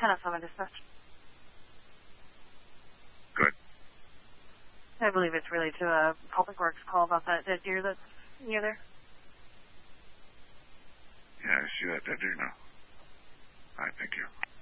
1007 dispatch. Good. I believe it's related to a public works call about that dead deer that's near there. Yeah, I see that dead deer now. All right, thank you.